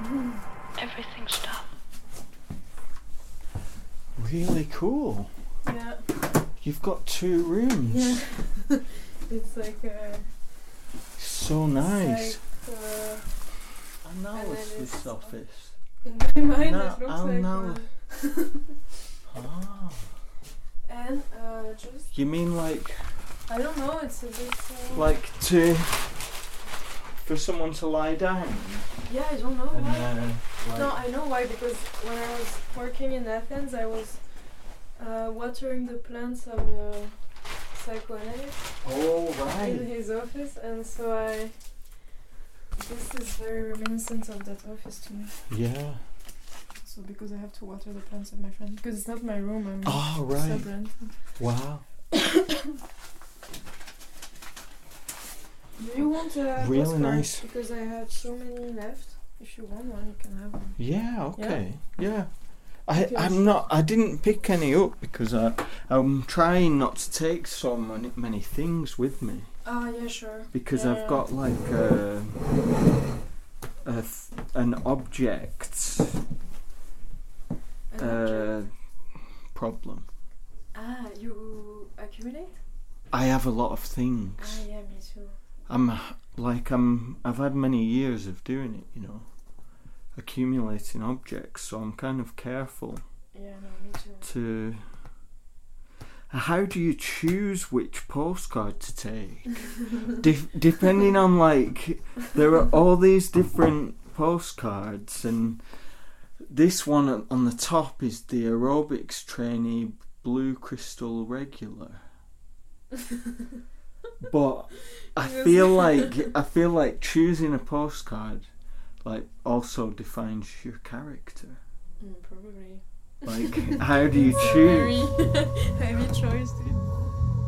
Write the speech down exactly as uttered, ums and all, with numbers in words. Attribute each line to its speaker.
Speaker 1: Everything stopped.
Speaker 2: Really cool.
Speaker 3: Yeah.
Speaker 2: You've got two rooms.
Speaker 3: Yeah. It's like uh
Speaker 2: So nice.
Speaker 3: It's like, uh,
Speaker 2: And now
Speaker 3: and
Speaker 2: it's
Speaker 3: then
Speaker 2: this
Speaker 3: it's-
Speaker 2: office.
Speaker 3: in my mind
Speaker 2: No,
Speaker 3: it looks
Speaker 2: I'll
Speaker 3: like
Speaker 2: know.
Speaker 3: one.
Speaker 2: Ah.
Speaker 3: And uh just
Speaker 2: You mean like
Speaker 3: I don't know, it's a bit uh,
Speaker 2: like to for someone to lie down?
Speaker 3: yeah, I don't know
Speaker 2: And
Speaker 3: why.
Speaker 2: uh, like,
Speaker 3: No, I know why, because when I was working in Athens I was uh, watering the plants of a psychoanalyst
Speaker 2: oh
Speaker 3: in
Speaker 2: right.
Speaker 3: his office, and so I this is very reminiscent of that office to me.
Speaker 2: Yeah.
Speaker 3: So because I have to water the plants of my friend, because it's not my room, I'm
Speaker 2: Oh right.
Speaker 3: sub-rent.
Speaker 2: Wow.
Speaker 3: Do you want a
Speaker 2: Really
Speaker 3: postcard?
Speaker 2: nice.
Speaker 3: Because I have so many left. If you want one, you can have one.
Speaker 2: Yeah, okay. Yeah. I,
Speaker 3: Okay,
Speaker 2: I'm
Speaker 3: sure.
Speaker 2: not I didn't pick any up because I I'm trying not to take so many many things with me
Speaker 3: Ah, yeah, sure.
Speaker 2: because
Speaker 3: Yeah,
Speaker 2: I've
Speaker 3: yeah.
Speaker 2: got like a, a th- an object
Speaker 3: An
Speaker 2: uh,
Speaker 3: object.
Speaker 2: problem.
Speaker 3: Ah, you accumulate?
Speaker 2: I have a lot of
Speaker 3: Ah,
Speaker 2: things.
Speaker 3: yeah, me too.
Speaker 2: I'm like I'm I've had many years of doing it, you know, accumulating objects, so I'm kind of careful
Speaker 3: Yeah, no, me too.
Speaker 2: to. How do you choose which postcard to take? De- depending on like, there are all these different postcards, and this one on the top is the aerobics trainee blue crystal regular. But I
Speaker 3: Yes.
Speaker 2: feel like I feel like choosing a postcard like also defines your character.
Speaker 3: Mm, probably.
Speaker 2: Like, how do you
Speaker 3: It's a
Speaker 2: choose?
Speaker 3: very heavy choice to